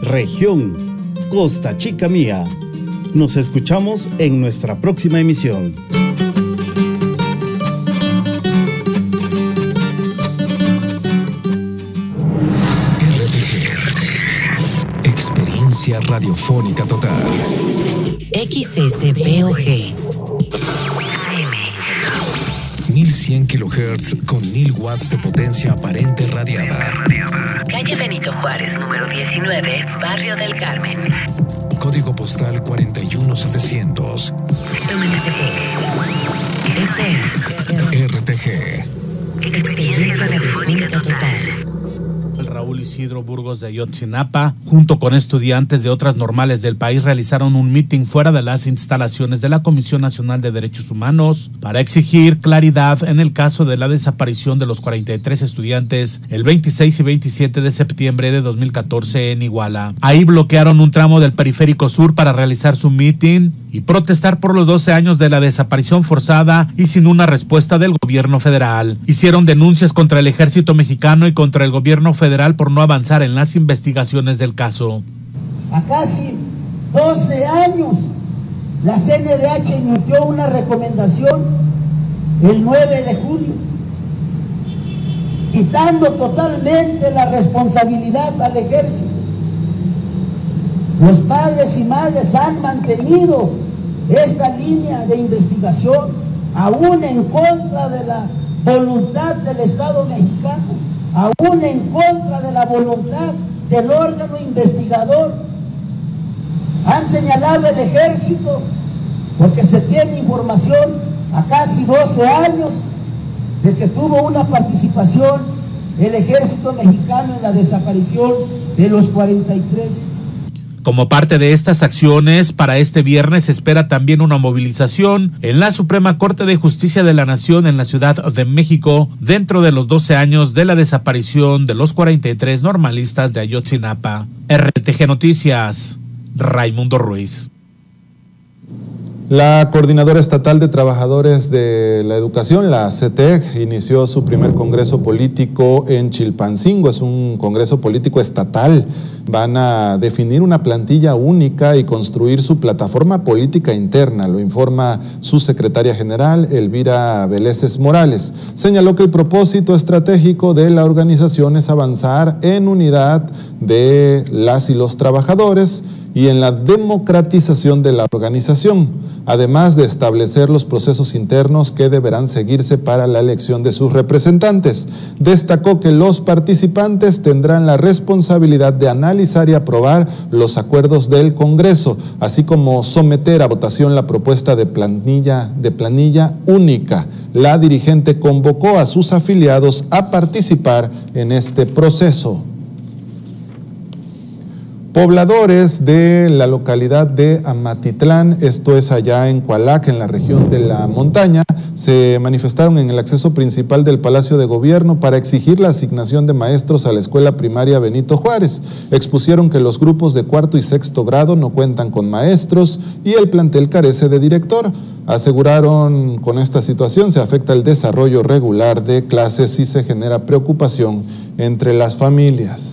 región, Costa Chica mía. Nos escuchamos en nuestra próxima emisión. Experiencia radiofónica total. XSPOG 1100 kHz con 1000 watts de potencia aparente radiada. Calle Benito Juárez, número 19, Barrio del Carmen. Código postal 41700. MNTP. Este es RTG. Experiencia radiofónica total. El Raúl Isidro Burgos de Ayotzinapa, junto con estudiantes de otras normales del país, realizaron un mitin fuera de las instalaciones de la Comisión Nacional de Derechos Humanos para exigir claridad en el caso de la desaparición de los 43 estudiantes el 26 y 27 de septiembre de 2014 en Iguala. Ahí bloquearon un tramo del Periférico Sur para realizar su mitin y protestar por los 12 años de la desaparición forzada y sin una respuesta del gobierno federal. Hicieron denuncias contra el ejército mexicano y contra el gobierno federal por no avanzar en las investigaciones del caso. A casi 12 años, la CNDH emitió una recomendación el 9 de julio, quitando totalmente la responsabilidad al ejército. Los padres y madres han mantenido esta línea de investigación, aún en contra de la voluntad del Estado mexicano, aún en contra de la voluntad del órgano investigador. Han señalado el ejército porque se tiene información a casi 12 años de que tuvo una participación el ejército mexicano en la desaparición de los 43. Como parte de estas acciones, para este viernes se espera también una movilización en la Suprema Corte de Justicia de la Nación en la Ciudad de México dentro de los 12 años de la desaparición de los 43 normalistas de Ayotzinapa. RTG Noticias, Raimundo Ruiz. La Coordinadora Estatal de Trabajadores de la Educación, la CETEG, inició su primer congreso político en Chilpancingo. Es un congreso político estatal. Van a definir una plantilla única y construir su plataforma política interna, lo informa su secretaria general, Elvira Veleses Morales. Señaló que el propósito estratégico de la organización es avanzar en unidad de las y los trabajadores y en la democratización de la organización, además de establecer los procesos internos que deberán seguirse para la elección de sus representantes. Destacó que los participantes tendrán la responsabilidad de analizar y aprobar los acuerdos del Congreso, así como someter a votación la propuesta de planilla única. La dirigente convocó a sus afiliados a participar en este proceso. Pobladores de la localidad de Amatitlán, esto es allá en Coalac, en la región de la montaña, se manifestaron en el acceso principal del Palacio de Gobierno para exigir la asignación de maestros a la escuela primaria Benito Juárez. Expusieron que los grupos de cuarto y sexto grado no cuentan con maestros y el plantel carece de director. Aseguraron con esta situación se afecta el desarrollo regular de clases y se genera preocupación entre las familias.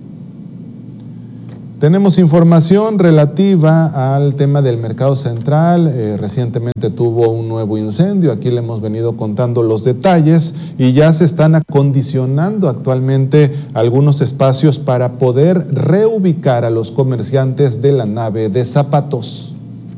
Tenemos información relativa al tema del mercado central. Recientemente tuvo un nuevo incendio, aquí le hemos venido contando los detalles y ya se están acondicionando actualmente algunos espacios para poder reubicar a los comerciantes de la nave de Zapatos.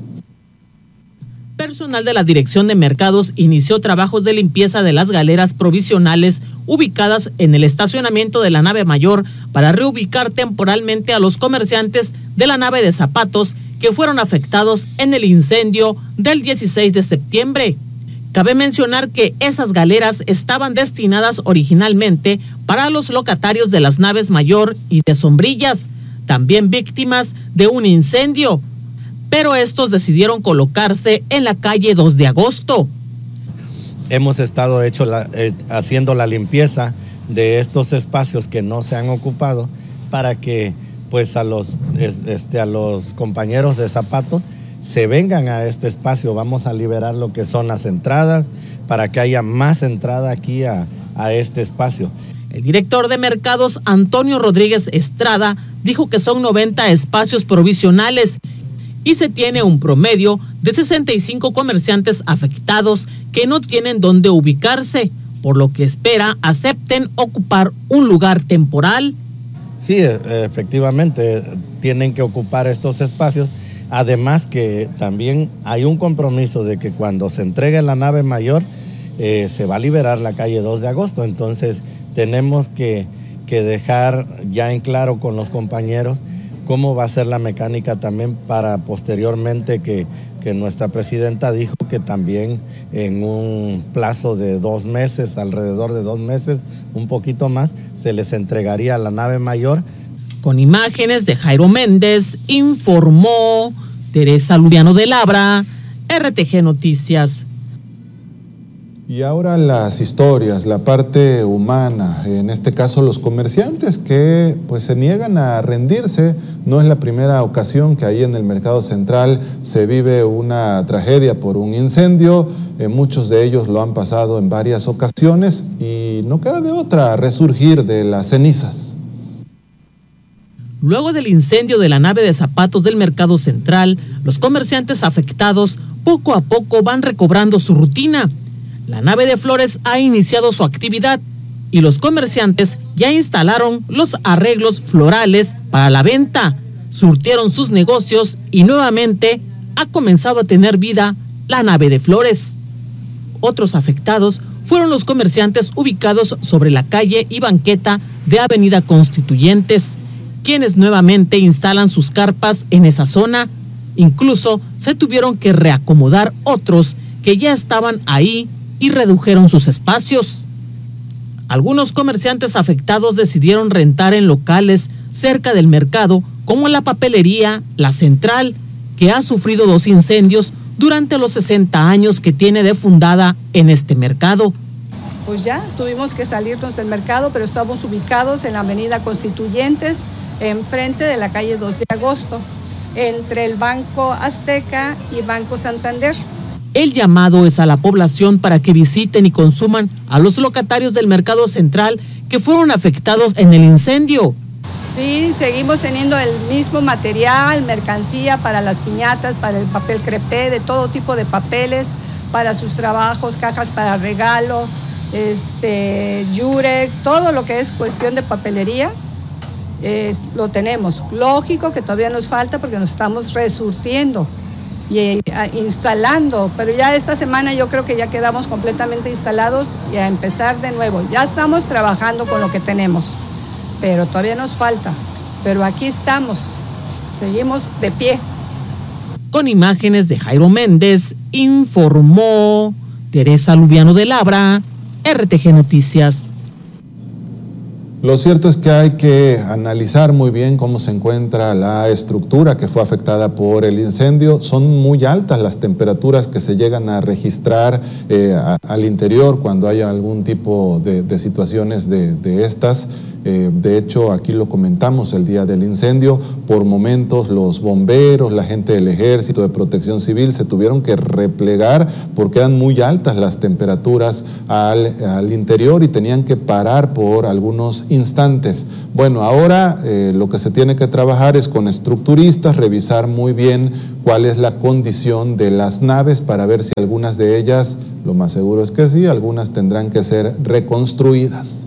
Personal de la Dirección de Mercados inició trabajos de limpieza de las galeras provisionales ubicadas en el estacionamiento de la nave mayor para reubicar temporalmente a los comerciantes de la nave de Zapatos que fueron afectados en el incendio del 16 de septiembre. Cabe mencionar que esas galeras estaban destinadas originalmente para los locatarios de las naves mayor y de Sombrillas, también víctimas de un incendio, pero estos decidieron colocarse en la calle 2 de agosto. Hemos estado haciendo la limpieza de estos espacios que no se han ocupado para que pues a los compañeros de Zapatos se vengan a este espacio. Vamos a liberar lo que son las entradas para que haya más entrada aquí a este espacio. El director de mercados, Antonio Rodríguez Estrada, dijo que son 90 espacios provisionales y se tiene un promedio de 65 comerciantes afectados que no tienen dónde ubicarse, por lo que espera acepten ocupar un lugar temporal. Sí, efectivamente, tienen que ocupar estos espacios. Además que también hay un compromiso de que cuando se entregue la nave mayor, se va a liberar la calle 2 de agosto. Entonces, tenemos que dejar ya en claro con los compañeros cómo va a ser la mecánica también para posteriormente que nuestra presidenta dijo que también en un plazo de 2 meses, alrededor de 2 meses, un poquito más, se les entregaría la nave mayor. Con imágenes de Jairo Méndez, informó Teresa Lubiano de Labra, RTG Noticias. Y ahora las historias, la parte humana, en este caso los comerciantes que pues se niegan a rendirse. No es la primera ocasión que ahí en el Mercado Central se vive una tragedia por un incendio. Muchos de ellos lo han pasado en varias ocasiones y no queda de otra resurgir de las cenizas. Luego del incendio de la nave de zapatos del Mercado Central, los comerciantes afectados poco a poco van recobrando su rutina. La nave de flores ha iniciado su actividad y los comerciantes ya instalaron los arreglos florales para la venta, surtieron sus negocios y nuevamente ha comenzado a tener vida la nave de flores. Otros afectados fueron los comerciantes ubicados sobre la calle y banqueta de Avenida Constituyentes, quienes nuevamente instalan sus carpas en esa zona. Incluso se tuvieron que reacomodar otros que ya estaban ahí y redujeron sus espacios. Algunos comerciantes afectados decidieron rentar en locales cerca del mercado, como la papelería La Central, que ha sufrido 2 incendios durante los 60 años que tiene de fundada en este mercado. Pues ya tuvimos que salirnos del mercado, pero estamos ubicados en la Avenida Constituyentes, enfrente de la calle 2 de agosto, entre el Banco Azteca y Banco Santander. El llamado es a la población para que visiten y consuman a los locatarios del Mercado Central que fueron afectados en el incendio. Sí, seguimos teniendo el mismo material, mercancía para las piñatas, para el papel crepé, de todo tipo de papeles, para sus trabajos, cajas para regalo, yurex, todo lo que es cuestión de papelería, lo tenemos. Lógico que todavía nos falta porque nos estamos resurtiendo y instalando, pero ya esta semana yo creo que ya quedamos completamente instalados y a empezar de nuevo. Ya estamos trabajando con lo que tenemos, pero todavía nos falta. Pero aquí estamos, seguimos de pie. Con imágenes de Jairo Méndez, informó Teresa Lubiano de Labra, RTG Noticias. Lo cierto es que hay que analizar muy bien cómo se encuentra la estructura que fue afectada por el incendio. Son muy altas las temperaturas que se llegan a registrar al interior cuando haya algún tipo de situaciones de estas. De hecho, aquí lo comentamos el día del incendio, por momentos los bomberos, la gente del Ejército de Protección Civil se tuvieron que replegar porque eran muy altas las temperaturas al interior y tenían que parar por algunos instantes. Bueno, ahora lo que se tiene que trabajar es con estructuristas, revisar muy bien cuál es la condición de las naves para ver si algunas de ellas, lo más seguro es que sí, algunas tendrán que ser reconstruidas.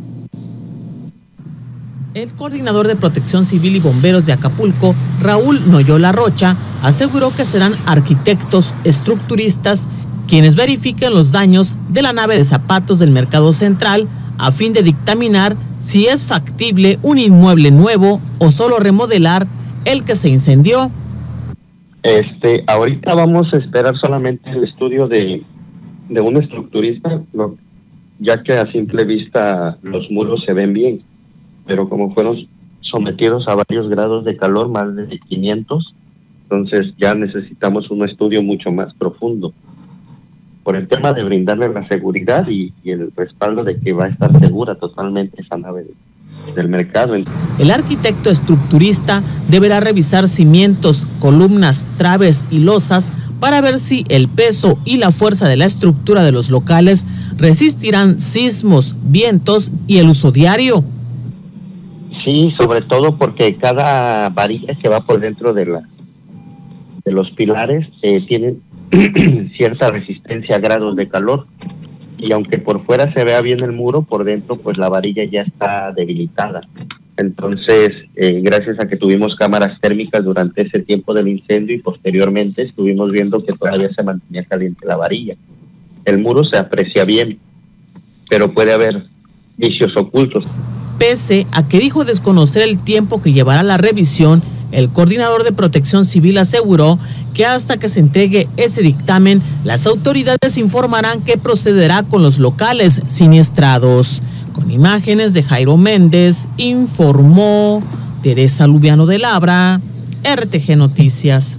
El coordinador de Protección Civil y Bomberos de Acapulco, Raúl Noyola Rocha, aseguró que serán arquitectos estructuristas quienes verifiquen los daños de la nave de zapatos del Mercado Central a fin de dictaminar si es factible un inmueble nuevo o solo remodelar el que se incendió. Ahorita vamos a esperar solamente el estudio de un estructurista, ya que a simple vista los muros se ven bien, pero como fueron sometidos a varios grados de calor, más de 500, entonces ya necesitamos un estudio mucho más profundo, por el tema de brindarle la seguridad y el respaldo de que va a estar segura totalmente esa nave del mercado. El arquitecto estructurista deberá revisar cimientos, columnas, traves y losas para ver si el peso y la fuerza de la estructura de los locales resistirán sismos, vientos y el uso diario. Sí, sobre todo porque cada varilla que va por dentro de los pilares tiene cierta resistencia a grados de calor, y aunque por fuera se vea bien el muro, por dentro pues la varilla ya está debilitada. Entonces, gracias a que tuvimos cámaras térmicas durante ese tiempo del incendio y posteriormente estuvimos viendo que todavía se mantenía caliente la varilla. El muro se aprecia bien, pero puede haber vicios ocultos. Pese a que dijo desconocer el tiempo que llevará la revisión, el coordinador de Protección Civil aseguró que hasta que se entregue ese dictamen, las autoridades informarán que procederá con los locales siniestrados. Con imágenes de Jairo Méndez, informó Teresa Lubiano de Labra, RTG Noticias.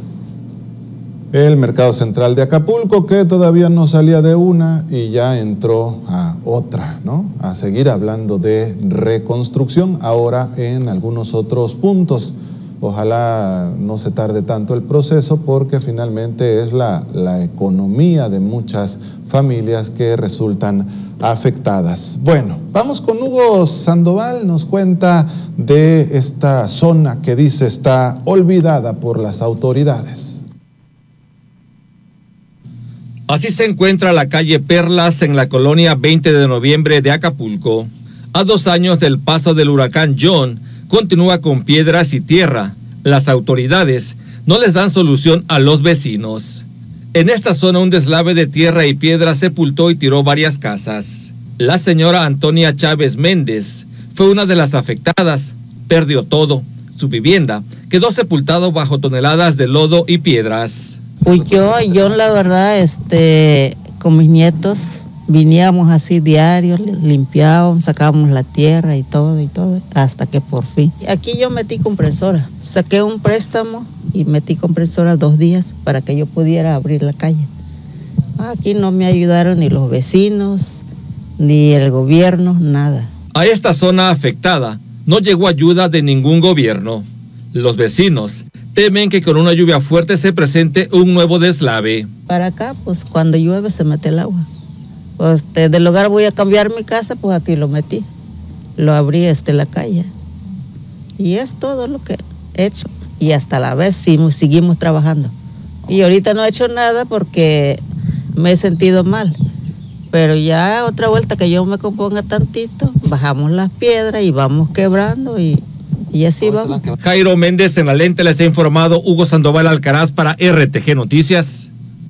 El mercado central de Acapulco, que todavía no salía de una y ya entró a otra, ¿no? A seguir hablando de reconstrucción, ahora en algunos otros puntos. Ojalá no se tarde tanto el proceso, porque finalmente es la economía de muchas familias que resultan afectadas. Bueno, vamos con Hugo Sandoval, nos cuenta de esta zona que dice está olvidada por las autoridades. Así se encuentra la calle Perlas en la colonia 20 de noviembre de Acapulco. A 2 años del paso del huracán John, continúa con piedras y tierra. Las autoridades no les dan solución a los vecinos. En esta zona un deslave de tierra y piedra sepultó y tiró varias casas. La señora Antonia Chávez Méndez fue una de las afectadas. Perdió todo. Su vivienda quedó sepultado bajo toneladas de lodo y piedras. Pues yo la verdad, con mis nietos veníamos así diario, limpiábamos, sacábamos la tierra y todo, hasta que por fin. Aquí yo metí compresora, saqué un préstamo y metí compresora 2 días para que yo pudiera abrir la calle. Aquí no me ayudaron ni los vecinos, ni el gobierno, nada. A esta zona afectada no llegó ayuda de ningún gobierno. Los vecinos temen que con una lluvia fuerte se presente un nuevo deslave. Para acá, pues cuando llueve se mete el agua. Pues del lugar voy a cambiar mi casa, pues aquí lo metí. Lo abrí la calle. Y es todo lo que he hecho. Y hasta la vez seguimos trabajando. Y ahorita no he hecho nada porque me he sentido mal. Pero ya otra vuelta que yo me componga tantito, bajamos las piedras y vamos quebrando y así vamos. Jairo Méndez en la lente, les ha informado Hugo Sandoval Alcaraz para RTG Noticias.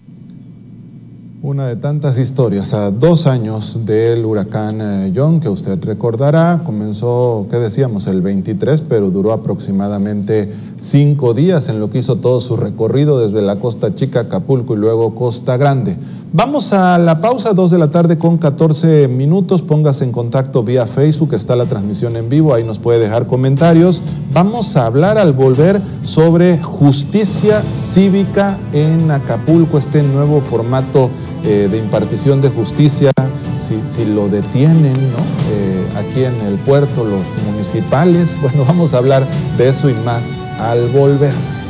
Una de tantas historias. A 2 años del huracán John, que usted recordará, comenzó, ¿qué decíamos? El 23, pero duró aproximadamente 5 días en lo que hizo todo su recorrido desde la Costa Chica, Acapulco y luego Costa Grande. Vamos a la pausa, 2 de la tarde con 14 minutos. Póngase en contacto vía Facebook, está la transmisión en vivo, ahí nos puede dejar comentarios. Vamos a hablar al volver sobre justicia cívica en Acapulco, este nuevo formato de impartición de justicia, si lo detienen, ¿no? Aquí en el puerto, los municipales. Bueno, vamos a hablar de eso y más al volver.